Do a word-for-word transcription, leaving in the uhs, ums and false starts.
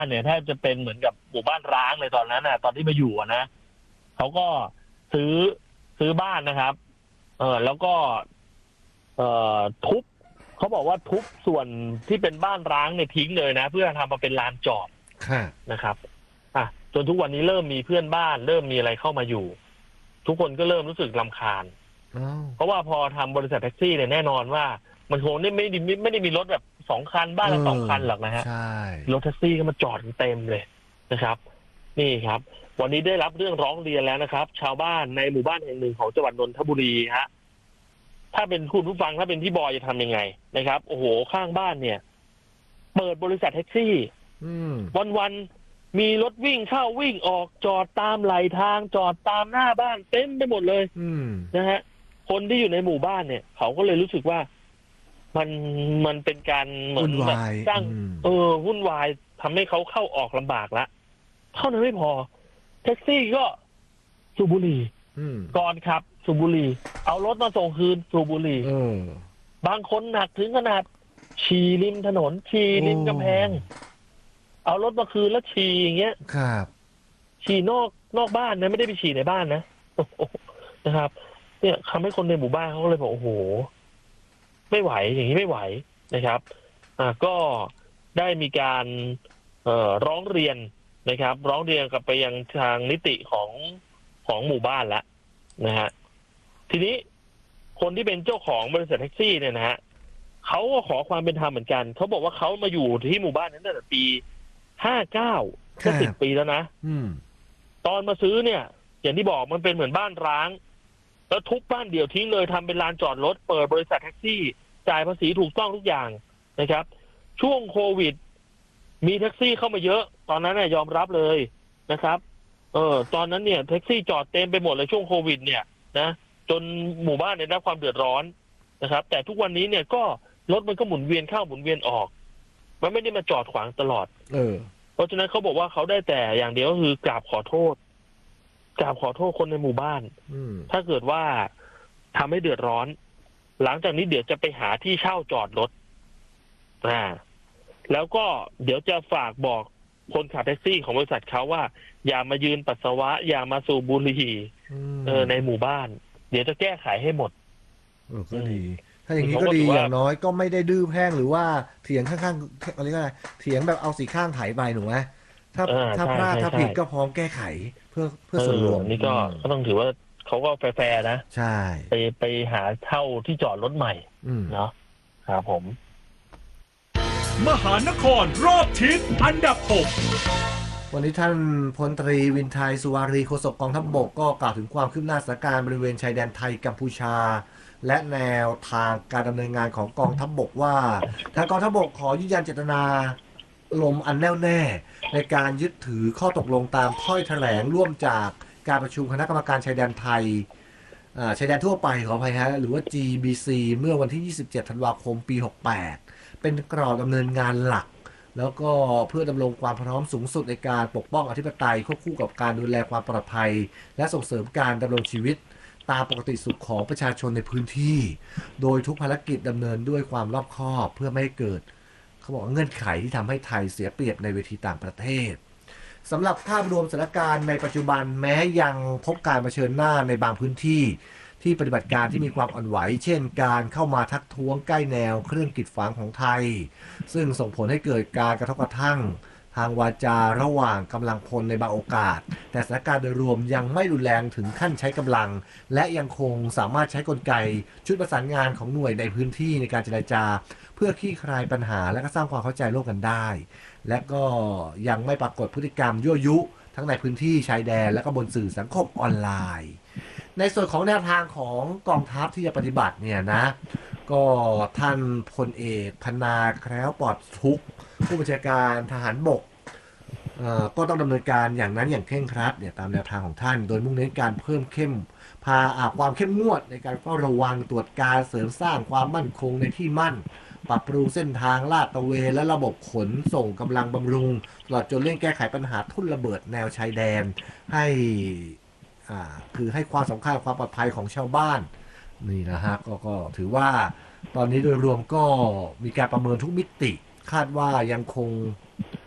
เนี่ยแทบจะเป็นเหมือนกับหมู่บ้านร้างเลยตอนนั้นน่ะตอนที่มาอยู่นะเขาก็ซื้อซื้อบ้านนะครับเออแล้วก็เอ่อทุบเขาบอกว่าทุบส่วนที่เป็นบ้านร้างเนี่ยทิ้งเลยนะเพื่อทำมาเป็นลานจอดนะครับอ่ะจนทุกวันนี้เริ่มมีเพื่อนบ้านเริ่มมีอะไรเข้ามาอยู่ทุกคนก็เริ่มรู้สึกรำคาญเพราะว่าพอทำบริษัทแท็กซี่เนี่ยแน่นอนว่ามันคงไม่ไม่ได้ไม่ได้มีรถแบบสองคันบ้านละสองคันหรอกนะฮะรถแท็กซี่ก็มาจอดเต็มเลยนะครับนี่ครับวันนี้ได้รับเรื่องร้องเรียนแล้วนะครับชาวบ้านในหมู่บ้านแห่งหนึ่งของจังหวัดนนทบุรีฮะถ้าเป็นคุณผู้ฟังถ้าเป็นพี่บอยจะทำยังไงนะครับโอ้โหข้างบ้านเนี่ยเปิดบริษัทแท็กซี่วันวันมีรถวิ่งเข้าวิ่งออกจอดตามไหลทางจอดตามหน้าบ้านเต็มไปหมดเลยนะฮะคนที่อยู่ในหมู่บ้านเนี่ยเขาก็เลยรู้สึกว่ามันมันเป็นการเหมือนแบบสร้างเออวุ่นวายทำให้เขาเข้าออกลำบากละเท่านั้นไม่พอแท็กซี่ก็สูบบุหรี่ก่อนขับสูบบุหรี่เอารถมาส่งคืนสูบบุหรี่บางคนหนักถึงขนาดฉี่ริมถนนฉี่ริมกำแพงเอารถมาคืนแล้วฉี่อย่างเงี้ยครับฉี่นอกนอกบ้านนะไม่ได้ไปฉี่ในบ้านนะนะครับเนี่ยทำให้คนในหมู่บ้านเขาเลยบอกโอ้โหไม่ไหวอย่างนี้ไม่ไหวนะครับอ่าก็ได้มีการเอ่อร้องเรียนนะครับร้องเรียนกับไปยังทางนิติของของหมู่บ้านแล้วนะฮะทีนี้คนที่เป็นเจ้าของบริษัทแท็กซี่เนี่ยนะฮะเขาก็ขอความเป็นธรรมเหมือนกันเขาบอกว่าเขามาอยู่ที่หมู่บ้านนั้นตั้งแต่ปีห้าเก้าก็สิบปีแล้วนะตอนมาซื้อเนี่ยอย่างที่บอกมันเป็นเหมือนบ้านร้างแล้วทุบบ้านเดี่ยวทิ้งเลยทำเป็นลานจอดรถเปิดบริษัทแท็กซี่จ่ายภาษีถูกต้องทุกอย่างนะครับช่วงโควิดมีแท็กซี่เข้ามาเยอะตอนนั้นเนี่ยยอมรับเลยนะครับเออตอนนั้นเนี่ยแท็กซี่จอดเต็มไปหมดเลยช่วงโควิดเนี่ยนะจนหมู่บ้านเนี่ยได้ความเดือดร้อนนะครับแต่ทุกวันนี้เนี่ยก็รถมันก็หมุนเวียนเข้าหมุนเวียนออกมันไม่ได้มาจอดขวางตลอดเออเพราะฉะนั้นเขาบอกว่าเขาได้แต่อย่างเดียวก็คือกราบขอโทษกราบขอโทษคนในหมู่บ้านถ้าเกิดว่าทำให้เดือดร้อนหลังจากนี้เดี๋ยวจะไปหาที่เช่าจอดรถอ่าแล้วก็เดี๋ยวจะฝากบอกคนขับแท็กซี่ของบริษัทเขาว่าอย่ามายืนปัสสาวะอย่ามาสูบบุหรี่เออในหมู่บ้านเดี๋ยวจะแก้ไขให้หมดเออก็ดีถ้าอย่างนี้ก็ดีอย่างน้อยก็ไม่ได้ดื้อแพ่งหรือว่าเถียงข้างๆอะไรก็ได้เถียงแบบเอาสีข้างไถไปหนูไหมถ้าถ้าพลาดถ้าผิดก็พร้อมแก้ไขเพื่อเพื่อส่วนรวมนี่ก็ก็ต้องถือว่าเขาก็แฟร์ๆนะใช่ไปไปหาเช่าที่จอดรถใหม่เนาะครับผมมหานครรอบทิศอันดับหกวันนี้ท่านพลตรีวินไทยสุวารีโฆษกกองทัพบกก็กล่าวถึงความคืบหน้าสถานการณ์บริเวณชายแดนไทยกัมพูชาและแนวทางการดำเนินงานของกองทัพบกว่าทางกองทัพบกขอยืนยันเจตนาลมอันแน่วแน่ในการยึดถือข้อตกลงตามถ้อยแถลงร่วมจากการประชุมคณะกรรมการชายแดนไทยชายแดนทั่วไปขออภัยฮะหรือว่า จี บี ซี เมื่อวันที่ยี่สิบเจ็ดธันวาคมปีหกแปดเป็นกรอบดำเนินงานหลักแล้วก็เพื่อดำรงความพร้อมสูงสุดในการปกป้องอธิปไตยควบคู่กับการดูแลความปลอดภัยและส่งเสริมการดำรงชีวิตตามปกติสุขของประชาชนในพื้นที่โดยทุกภารกิจดำเนินด้วยความรอบคอบเพื่อไม่ให้เกิดเขาบอกเงื่อนไขที่ทำให้ไทยเสียเปรียบในเวทีต่างประเทศสำหรับภาพรวมสถานการณ์ในปัจจุบันแม้ยังพบการเผชิญหน้าในบางพื้นที่ที่ปฏิบัติการที่มีความอ่อนไหวเช่นการเข้ามาทักท้วงใกล้แนวเครื่องกีดขวางของไทยซึ่งส่งผลให้เกิดการกระทบกระทั่งทางวาจาระหว่างกำลังพลในบางโอกาสแต่สถานการณ์โดยรวมยังไม่รุนแรงถึงขั้นใช้กำลังและยังคงสามารถใช้กลไกชุดประสานงานของหน่วยในพื้นที่ในการเจรจาเพื่อคลี่คลายปัญหาและก็สร้างความเข้าใจร่วมกันได้และก็ยังไม่ปรากฏพฤติกรรมยั่วยุทั้งในพื้นที่ชายแดนและก็บนสื่อสังคมออนไลน์ในส่วนของแนวทางของกองทัพที่จะปฏิบัติเนี่ยนะก็ท่านพลเอกพนาแคล้วปลอดทุกข์ผู้บัญชาการทหารบกก็ต้องดำเนินการอย่างนั้นอย่างเคร่งครัดเนี่ยตามแนวทางของท่านโดยมุ่งเน้นการเพิ่มเข้มพาความเข้มงวดในการเฝ้าระวังตรวจการเสริมสร้างความมั่นคงในที่มั่นปรับปรุงเส้นทางลาดตระเวนและระบบขนส่งกำลังบำรุงตลอดจนเร่งแก้ไขปัญหาทุ่นระเบิดแนวชายแดนให้คือให้ความสำคัญความปลอดภัยของชาวบ้านนี่นะฮะ ก, ก็ถือว่าตอนนี้โดยรวมก็มีการประเมินทุกมิติคาดว่ายังคง